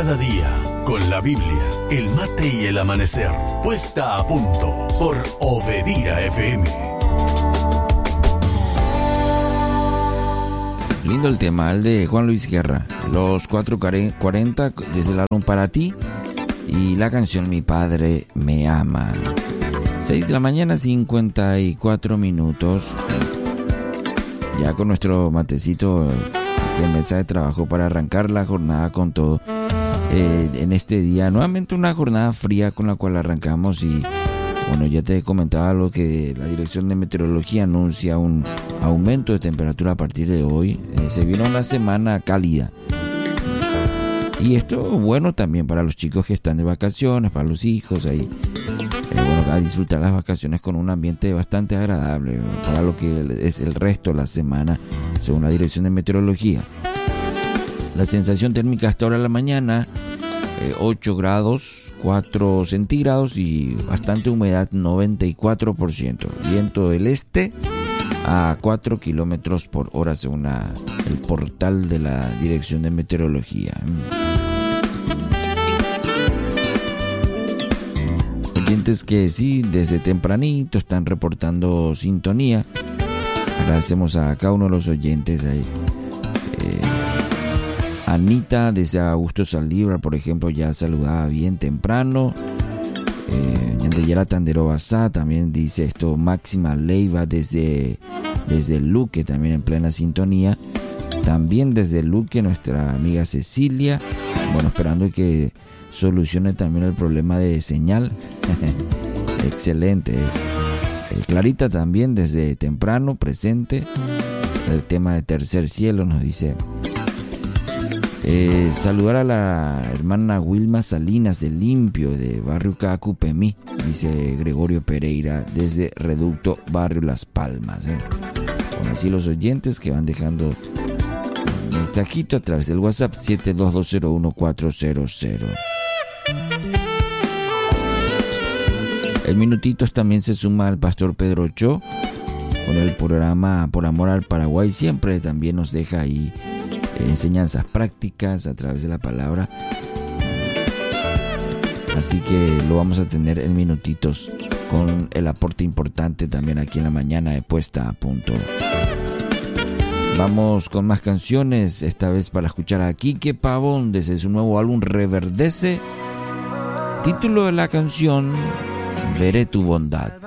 Cada día, con la Biblia, el mate y el amanecer. Puesta a punto por Obedira FM. Lindo el tema, el de Juan Luis Guerra. Los 4:40 desde el álbum Para Ti. Y la canción Mi Padre Me Ama. 6 de la mañana, 54 minutos. Ya con nuestro matecito de mesa de trabajo para arrancar la jornada con todo. En este día, nuevamente una jornada fría con la cual arrancamos. Y bueno, ya te comentaba lo que la Dirección de Meteorología anuncia un aumento de temperatura a partir de hoy. Se viene una semana cálida. Y esto bueno también para los chicos que están de vacaciones, para los hijos ahí. Bueno, a disfrutar las vacaciones con un ambiente bastante agradable para lo que es el resto de la semana, según la Dirección de Meteorología. La sensación térmica hasta ahora de la mañana, 8 grados, 4 centígrados y bastante humedad, 94%. Viento del este a 4 kilómetros por hora, según el portal de la Dirección de Meteorología. Oyentes que sí, desde tempranito están reportando sintonía. Agradecemos a cada uno de los oyentes ahí. Anita desde Augusto Saldívar, por ejemplo, ya saludaba bien temprano. Yandeyara Tandero Basá también dice esto. Máxima Leiva desde Luque, también en plena sintonía. También desde Luque nuestra amiga Cecilia, bueno, esperando que solucione también el problema de señal. Excelente. Clarita también desde temprano presente. El tema de Tercer Cielo nos dice. Saludar a la hermana Wilma Salinas de Limpio, de Barrio Cacupemí, dice Gregorio Pereira, desde Reducto Barrio Las Palmas. Bueno, así los oyentes que van dejando un mensajito a través del WhatsApp 722011400. En minutitos también se suma el pastor Pedro Cho con el programa Por Amor al Paraguay. Siempre también nos deja ahí enseñanzas prácticas a través de la palabra. Así que lo vamos a tener en minutitos con el aporte importante también aquí en la mañana de Puesta a Punto. Vamos con más canciones, esta vez para escuchar a Quique Pavón desde su nuevo álbum Reverdece. Título de la canción: Veré tu bondad.